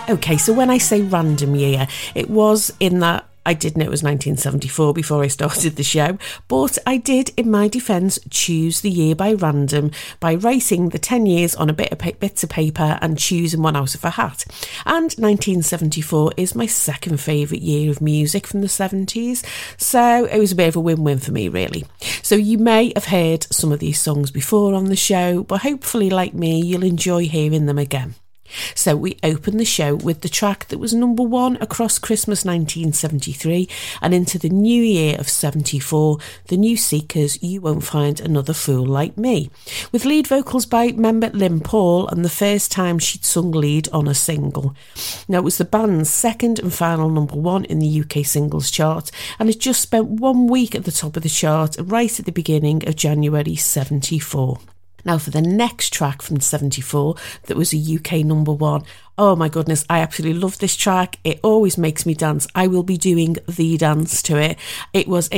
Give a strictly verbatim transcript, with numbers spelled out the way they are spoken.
Okay, so when I say random year, it was in that I did know it was nineteen seventy-four before I started the show, but I did, in my defence, choose the year by random by writing the ten years on a bit of pa- bits of paper and choosing one out of a hat. And nineteen seventy-four is my second favourite year of music from the seventies, so it was a bit of a win-win for me, really. So you may have heard some of these songs before on the show, but hopefully, like me, you'll enjoy hearing them again. So we open the show with the track that was number one across Christmas nineteen seventy-three and into the new year of seventy-four, the New Seekers' You Won't Find Another Fool Like Me, with lead vocals by member Lynn Paul and the first time she'd sung lead on a single. Now, it was the band's second and final number one in the U K singles chart, and it just spent one week at the top of the chart right at the beginning of January seventy-four. Now for the next track from seventy-four that was a U K number one. Oh my goodness, I absolutely love this track. It always makes me dance. I will be doing the dance to it. It was